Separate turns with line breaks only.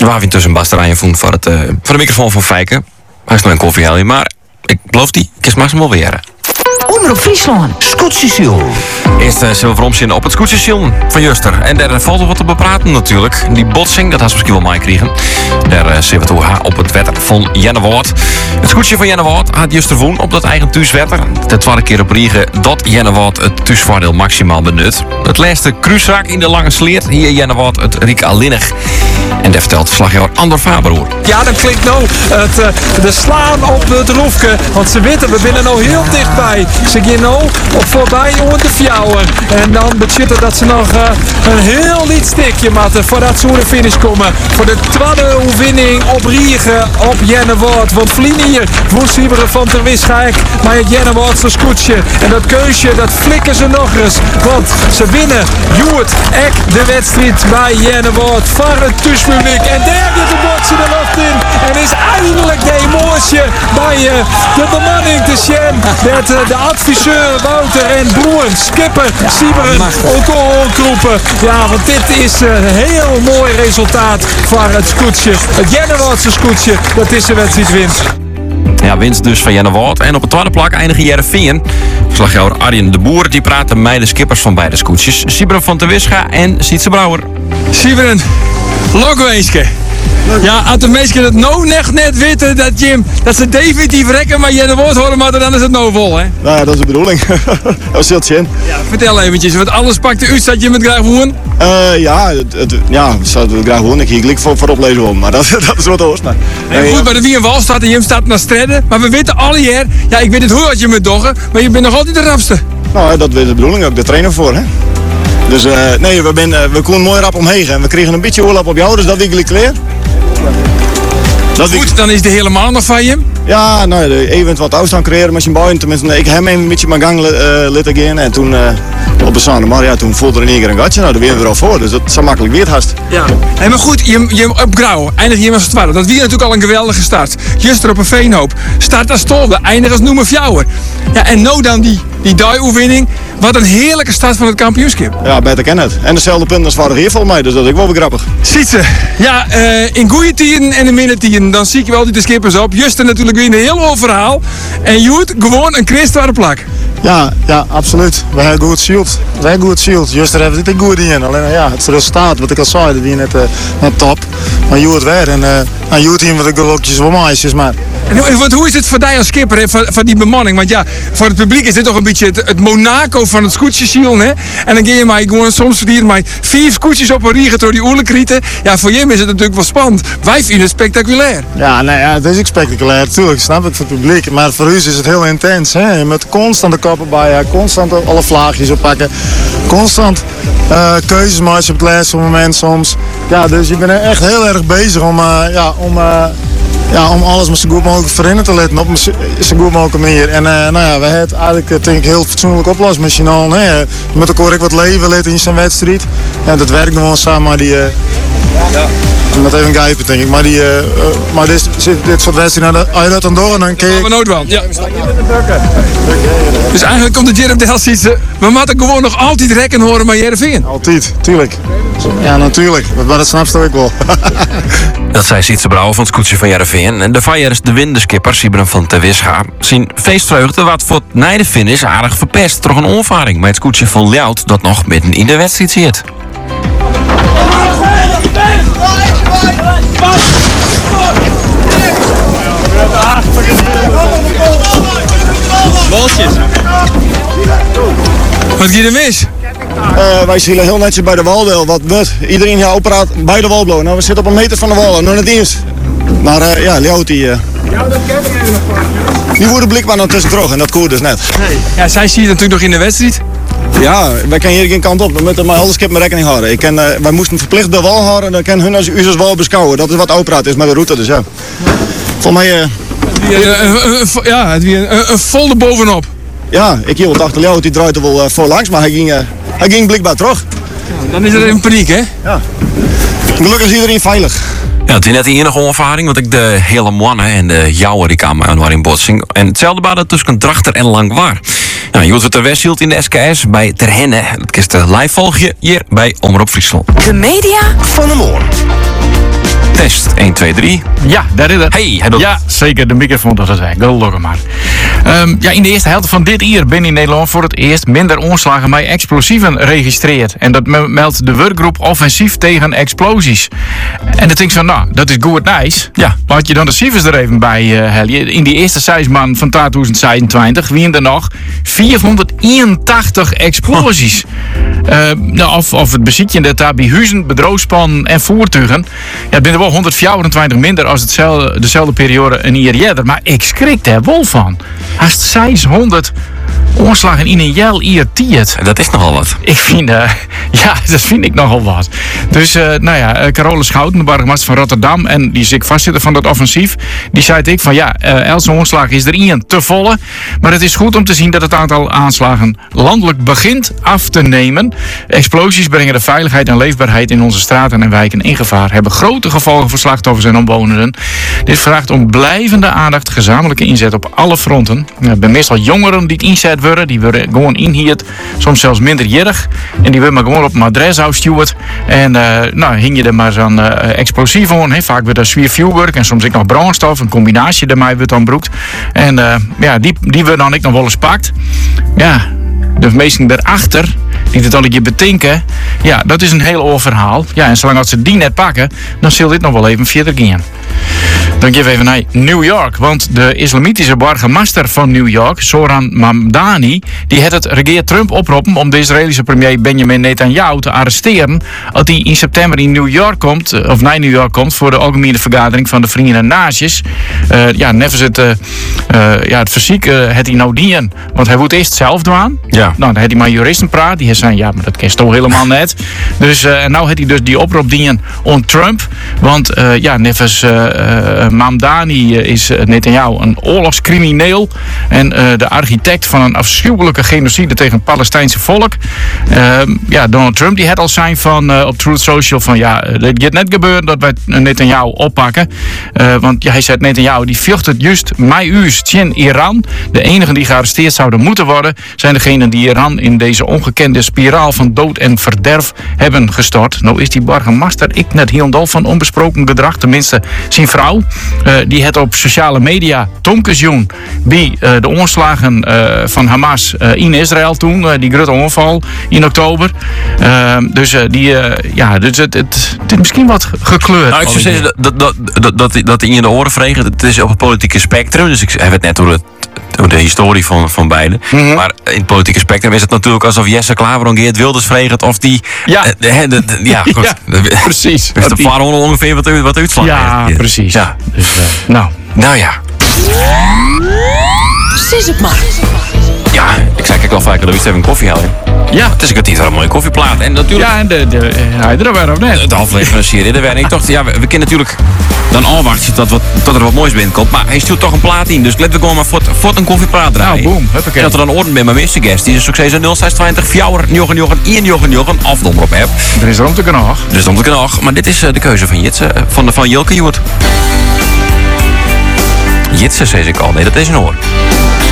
Waar we intussen Basterijen vonden voor de microfoon van Fijken. Hij is nog een koffie, maar ik beloof die, ik is maximaal weer.
Omroep Friesland, Scootsstation.
Eerst zullen we omzien op het Scootsstation van Juster. En daar valt er wat te bepraten natuurlijk. Die botsing, dat had ze misschien wel mij kregen. Daar zien we toe op het wetter van Jennewoord. Het Scootje van Jennewoord had Juster woon op dat eigen thuiswetter. De tweede keer op Riegen dat Jennewoord het thuisvoordeel maximaal benut. Het laatste kruisraak in de lange sleert. Hier Jennewoord het riek alleenig. En daar vertelt verslaggever Andor Faberoer.
Ja, dat klinkt nou de slaan op het roefke. Want ze weten, we binnen nou heel dichtbij. Ze gaan nou op voorbij onder de fjouwer. En dan betekent dat ze nog een heel liet stikje maken voordat ze over de finish komen. Voor de tweede overwinning op Riegen op Jennewoord. Want Vlien hier woont Sieberen van ter Wischijk. Maar het Jennewoordse scootje. En dat keusje, dat flikken ze nog eens. Want ze winnen Joert Ek de wedstrijd bij Jennewoord. Van het thuispubliek. En daar gaat de botsen de lucht in. En is eindelijk de emotie bij de bemanning te zien. Met de adviseur Wouter en broer skipper Sieberen ook al groepen. Ja, want dit is een heel mooi resultaat voor het scootje. Het Jennewoordse scootje, dat is de wedstrijd winst.
Ja, winst dus van Jennewoord. En op de tweede plak eindigen Jereveen. Verslaggever Arjen de Boer die praten met de skippers van beide scootjes. Sieberen van ter Wischa en Sietse Brouwer.
Sieberen, lokweeske. Ja, als de mensen het nou net weten dat ze definitief rekken maar Jennewoord horen, maar dan is het nou vol, hè?
Nou, dat is de bedoeling. Dat is heel zin.
Ja, vertel eventjes, want alles pakt de uit dat je met graag woon.
Ja, zou het graag woon. Ik hier voor oplezen om, maar dat is wat anders.
Goed, bij de Wierenwal staat en je staat naar strijden, maar we weten alle jaar, ja, ik weet het hoe als je moet doggen, maar je bent nog altijd de rapste.
Nou, dat is de bedoeling, ook de trainer voor, hè? Dus nee, we konden mooi rap omheen en we kregen een beetje oorlog op jou, dus dat ik klaar.
Goed, dan is de helemaal nog van je.
Ja, nou, even wat afstand creëren met zijn buien. Tenminste, ik heb hem een beetje mijn gang laten gaan en toen op de zand. Maar ja, toen voelde er in één keer een gatje. Nou, daar weer we al voor, dus dat is zo makkelijk weer hast.
Ja. Hey, maar goed, je op Grauw eindigt je met z'n tweede. Dat was natuurlijk al een geweldige start. Juster op een veenhoop. Start als Stolde, eindigt als Noemer Fjouwer. Ja, en nou dan die die-oefening. Wat een heerlijke start van het kampioenschap.
Ja, beter ken het. En dezelfde punten als vorig jaar volgens mij, dus dat is ook wel weer grappig.
Ziet ze. Ja, in goede tijden en in minder tijden, dan zie ik wel altijd de skippers op. Juster natuurlijk weer een heel hoog verhaal. En Joet, gewoon een christelijke plak.
Ja, absoluut. We hebben goed shield. Juster hebben het niet goed in. Alleen ja, het resultaat, wat ik al zei, dat weer net top. Maar Joet weer. En Joet hier wat ik gelukjes voor meisjes, maar...
En hoe is het voor jou als skipper, hè, van die bemanning? Want ja, voor het publiek is dit toch een beetje het Monaco van het scootjesziel, hè? En dan ga je maar gewoon soms verdienen maar 4 scootjes op een Riegen door die oerlijkrieten. Ja, voor hem is het natuurlijk wel spannend. Wij vinden het spectaculair.
Ja, nee, ja, het is ook spectaculair, natuurlijk, snap ik, voor het publiek. Maar voor u is het heel intens, hè? Je moet constant de koppen bij, constant alle vlaagjes oppakken. Constant keuzes maken op het laatste moment soms. Ja, dus je bent echt heel erg bezig om alles maar zo goed mogelijk voorin te letten op een zo goed mogelijke manier. En nou ja, we hebben het eigenlijk denk ik heel fatsoenlijk oplossen met Chinal. Je moet ook wat leven letten in zijn wedstrijd. Ja, dat werkt gewoon samen, maar die... Ik moet even grijpen, denk ik. Maar dit soort wedstrijden, als je dat dan door en dan kun je...
We nooit wel. Ja. Dus eigenlijk komt de Jerem de Helsietse. We moeten gewoon nog altijd rekken horen bij Jereveen.
Altijd, tuurlijk. Ja, natuurlijk. Maar dat snap je ook wel.
Dat zei Sietse Brouwer van het scootje van Jereveen. En de vijers de winderskipper Sieberen van ter Wischa zien feestvreugde wat voor na de finish aardig verpest. Toch een onvaring met het scootje van Ljout dat nog midden in de wedstrijd zit.
Wat gaat er mis?
Wij zitten heel netjes bij de wal wel. Wat wordt? Iedereen hier operaat bij de wal blowen. Nou, we zitten op een meter van de wal, nog net eens. Maar ja, Ljout die wordt blijkbaar nog tussen terug en dat koert dus net.
Nee. Ja, zij zie je natuurlijk nog in de wedstrijd.
Ja, wij kunnen hier geen kant op. We moeten maar alles met rekening houden. Wij moesten verplicht de wal houden en dan kunnen hun als wal beschouwen. Dat is wat operaat is met de route, dus ja. Volgens mij...
het weer een vol erbovenop.
Ja, ik hield achter Ljout, die draait er wel voorlangs, maar hij ging blijkbaar terug.
Ja, dan is er een paniek, hè?
Ja. Gelukkig is iedereen veilig.
Ja, het is net de enige onvaring, want ik de hele mannen en de jouwer die kwamen in botsing. En hetzelfde baden tussen Drachter en Langwaar. Nou, je wordt de Westhield in de SKS bij Ter Henne. Dat kun je live volgen hier bij Omroep Friesland.
De media van de morgen.
Test 1, 2, 3.
Ja, daar is het.
Hey, hij doet
Ja, zeker. De microfoon dat is hij. Gelukkig maar. In de eerste helft van dit jaar ben in Nederland voor het eerst minder onslagen met explosieven registreerd. En dat meldt de werkgroep Offensief tegen Explosies. En dan denk ik van, nou, dat is goed nice.
Ja.
Laat je dan de cijfers er even bij heljen. In die eerste 6 maanden van 2026 waren er nog 481 explosies. Of het bezitje daar bij huizen, bedrijfspannen en voertuigen. Ja, het zijn er wel 124 minder als dezelfde periode een jaar eerder. Maar ik schrik daar wel van. Haast 600 onslagen in een jaar tiert.
Dat is nogal wat.
Ik vind, dat vind ik nogal wat. Dus, Carole Schouten, de burgemeester van Rotterdam, en die is ik vastzitter van dat offensief, die zei ik van elke onslag is er één te volle. Maar het is goed om te zien dat het aantal aanslagen landelijk begint af te nemen. Explosies brengen de veiligheid en leefbaarheid in onze straten en wijken in gevaar. Hebben grote gevolgen voor slachtoffers en omwonenden. Dit vraagt om blijvende aandacht, gezamenlijke inzet op alle fronten. Er zijn meestal jongeren die het inzet worden. Die worden gewoon inhierd. Soms zelfs minderjarig. En die worden maar gewoon op een adres uitgestuurd. En hing je er maar zo'n explosief aan. Vaak wordt er zwier vuurwerk en soms ook nog brandstof. Een combinatie daarmee wordt dan broekt. En die wordt dan ook nog wel eens pakt. Ja, de meesten daarachter, die dit al een keer betinken, ja, dat is een heel oor verhaal. Ja, en zolang als ze die net pakken, dan zal dit nog wel even verder gaan. Dan geef even naar New York, want de islamitische burgemeester van New York, Zoran Mamdani, die had het regeer Trump oproepen om de Israëlische premier Benjamin Netanyahu te arresteren als hij in september in New York komt, of naar New York komt voor de algemene vergadering van de Verenigde Naties. Nevens het fysiek het hij nou dienen, want hij moet eerst zelf doen.
Ja.
Nou, dan had hij maar juristen praat, die zei ja, maar dat kan je toch helemaal net. Dus nou had hij dus die oproep dienen on Trump, want nevens Mamdani is Netanyahu een oorlogscrimineel en de architect van een afschuwelijke genocide tegen het Palestijnse volk. Donald Trump die had al zijn van op Truth Social van het gaat net gebeuren dat wij Netanyahu oppakken. Want hij zei Netanyahu die vlucht het juist mij u's in Iran. De enigen die gearresteerd zouden moeten worden zijn degenen die Iran in deze ongekende spiraal van dood en verderf hebben gestort. Nou is die burgemeester ik net heel van onbesproken gedrag, tenminste zijn vrouw. Die het op sociale media tonkensjoen bij de onslagen van Hamas in Israël toen, die grote onval in oktober. Dus het is misschien wat gekleurd.
Nou, ik zou zeggen dat hij in de oren vreeg. Het is op het politieke spectrum, dus ik heb het net door de historie van beiden. Mm-hmm. Maar in het politieke spectrum is het natuurlijk alsof Jesse Klaver en Geert Wilders vreegt of die... Ja, goed.
Ja, precies.
Dus de Faron ongeveer wat uitslag
ja,
heeft.
Precies. Ja. Dus,
Nou ja.
Sis het maar.
Ja, ik zei kijk wel vaker dat we even koffie halen.
Ja.
Het is een kwartier van een mooie koffieplaat. En natuurlijk...
Ja, en hij er weer of net?
De aflevering van de serie er weer. Ik dacht, we kunnen natuurlijk dan afwachten tot er wat moois binnenkomt. Maar hij stuurt toch een plaat in. Dus laten we gewoon maar voor een koffieplaat draaien.
Nou, boom. Huppakee.
En dat er dan orde bij mijn eerste guest. Die is succes aan 0620 4 9 of de omroep app.
Er is er om te knog.
Maar dit is de keuze van Jitse. Van Jilke Joert. Jitse, zei ik al. Nee, dat is een oor.